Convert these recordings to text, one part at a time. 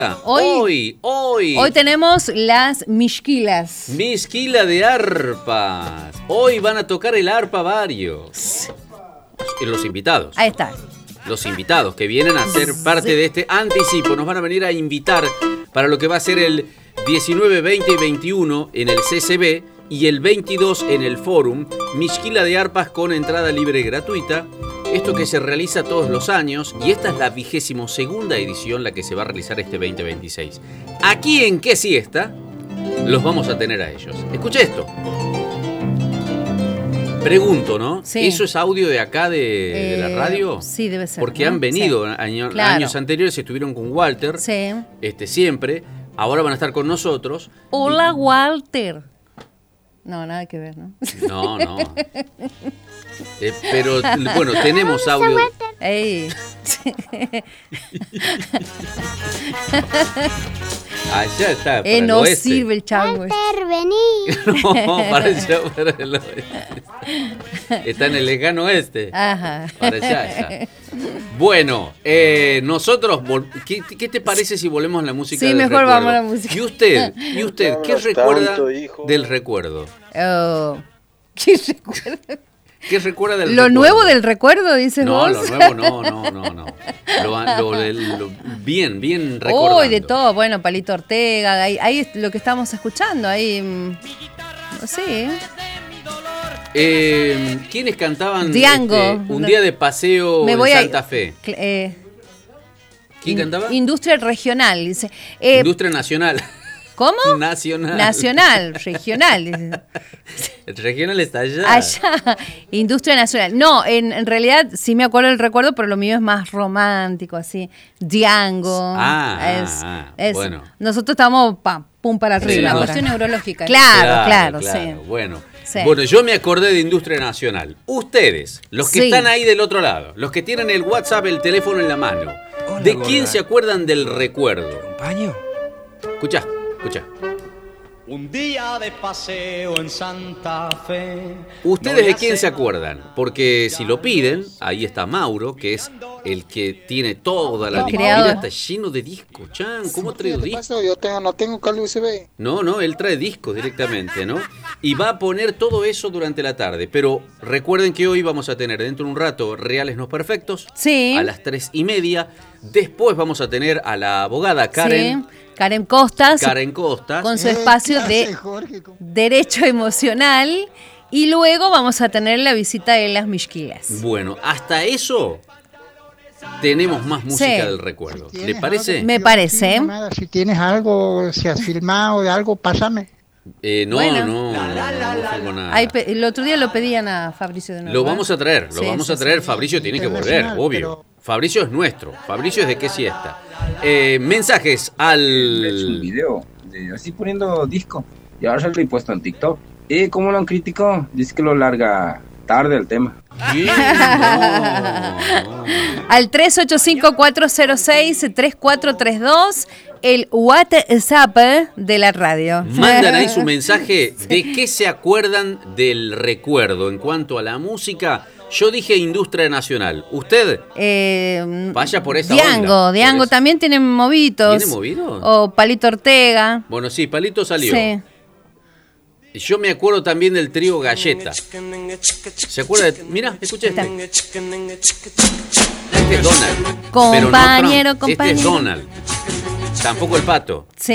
Hoy tenemos las Mishquilas. Mishquila de arpas. Hoy van a tocar el arpa varios. Los invitados. Ahí está. Los invitados que vienen a ser parte de este anticipo. Nos van a venir a invitar para lo que va a ser el 19, 20 y 21 en el CCB y el 22 en el Fórum. Mishquila de arpas con entrada libre y gratuita. Esto que se realiza todos los años, y esta es la 22ª edición, la que se va a realizar este 2026. Aquí en Qué Siesta los vamos a tener a ellos. Escuche esto. Pregunto, ¿no? Sí. ¿Eso es audio de acá de la radio? Sí, debe ser. Porque ¿no? han venido sí. años anteriores, estuvieron con Walter. Sí. Siempre. Ahora van a estar con nosotros. Hola, Walter. No, nada que ver, ¿no? No. Pero bueno, tenemos audio. ¡Ey! Allá está. Para No el oeste. sirve el chango. Walter, vení. No, para allá, para el oeste. Está en el lejano oeste. Ajá. Para allá está. Bueno, nosotros, ¿qué te parece si volvemos a la música? Sí, del mejor recuerdo? vamos a la música. ¿Y usted qué recuerda tanto, hijo. del recuerdo? Oh. ¿Qué recuerdo? ¿Qué recuerda del ¿Lo recuerdo? nuevo del recuerdo, dices No, vos? lo nuevo no. Lo bien recordando. Uy, de todo. Bueno, Palito Ortega, ahí es lo que estamos escuchando, ahí... Sí. ¿Quiénes cantaban Diango. Un día de paseo Me en voy Santa Fe? ¿Quién cantaba? Industria regional, dice. Industria nacional. ¿Cómo? Nacional. Regional. Dice. El regional está allá. Allá, Industria Nacional. No, en realidad sí me acuerdo del recuerdo, pero lo mío es más romántico, así. Diango. Bueno. Nosotros estamos pum para Sí, arriba. no. ahora. Cuestión neurológica. Claro, sí. Bueno. Sí. Bueno, yo me acordé de Industria Nacional. Ustedes, los que Sí. están ahí del otro lado, los que tienen el WhatsApp, el teléfono en la mano, Hola, ¿de gorda. quién se acuerdan del recuerdo? ¿Acompaño? Escucha. Un día de paseo en Santa Fe. ¿Ustedes de quién se acuerdan? Porque si lo piden, ahí está Mauro, que es el que tiene toda la El lista. creador. Mira, está lleno de discos, Chan. ¿Cómo ha traído ¿Qué discos? pasa? Yo no tengo cable USB. No, él trae discos directamente, ¿no? Y va a poner todo eso durante la tarde. Pero recuerden que hoy vamos a tener dentro de un rato Reales No Perfectos. Sí. A las 3:30. Después vamos a tener a la abogada Karen. Sí. Karen Costas. Karen Costas. Con su espacio ¿Qué hace, de Jorge? derecho emocional. Y luego vamos a tener la visita de las Mishquilas. Bueno, hasta eso tenemos más música Sí. del recuerdo. Si ¿Le tienes parece? algo, Me yo parece. no nada. Si tienes algo, si has filmado de algo, pásame. No, Bueno. no tengo nada. El otro día lo pedían a Fabricio de nuevo. Lo vamos a traer, Sí, sí, Fabricio tiene que volver, Internacional, obvio. pero- Fabricio es nuestro, Fabricio es de Qué Siesta. Mensajes He hecho un al... video así poniendo disco y ahora se lo he puesto en TikTok. ¿Cómo lo han criticado? Dice que lo larga tarde el tema. ¿Quién? No. Al 385-406-3432, el WhatsApp de la radio. Mandan ahí su mensaje de qué se acuerdan del recuerdo. En cuanto a la música, yo dije Industria Nacional. ¿Usted? Vaya por esa onda. Diango Por esa- también tienen movidos. ¿Tiene movidos? O Palito Ortega. Bueno, sí, Palito salió. Sí. Yo me acuerdo también del trío Galleta. ¿Se acuerda? Mira, escucha este. Este es Donald. Compañero, pero no Trump. Este es compañero. Donald. Tampoco el Pato. Sí.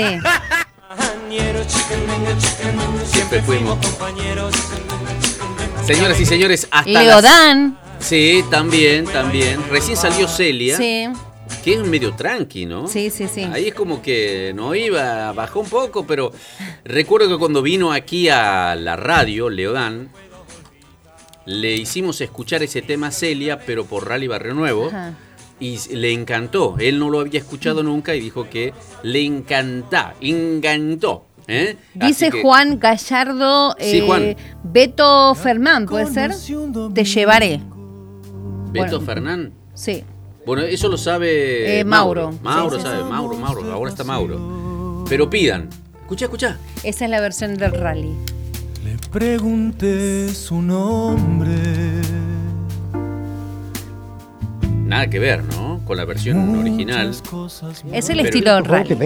Siempre fuimos. Señoras y señores, hasta Leodán. Sí, también. Recién salió Celia, Sí. que es medio tranqui, ¿no? Sí. Ahí es como que no iba, bajó un poco, pero recuerdo que cuando vino aquí a la radio, Leodán, le hicimos escuchar ese tema a Celia, pero por Rally Barrio Nuevo, Ajá. y le encantó. Él no lo había escuchado nunca y dijo que le encantó. Dice Así que- Juan Gallardo, Sí, Juan. Beto Fermán, ¿puede ser? Te llevaré. Beto Bueno. Fernán. Sí. Bueno, eso lo sabe Mauro. Mauro Sí, sí, sabe, Mauro. Ahora está Mauro. Pero pidan. Escucha. Esa es la versión del rally. Le pregunté su nombre. Nada que ver, ¿no? con la versión original. Es el Pero- estilo Creo que rally.